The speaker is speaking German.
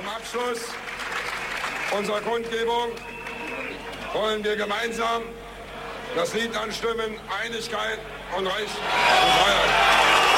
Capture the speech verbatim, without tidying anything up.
Zum Abschluss unserer Kundgebung wollen wir gemeinsam das Lied anstimmen: Einigkeit und Recht und Freiheit.